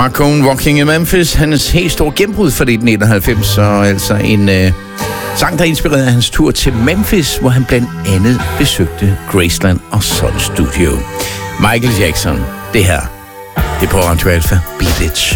Marcone, Walking in Memphis, hans helt store gennembrud fra 1991, og altså en sang, der inspirerede hans tur til Memphis, hvor han blandt andet besøgte Graceland og Sun Studio. Michael Jackson, det her, det er på Radio Alpha, Beat It.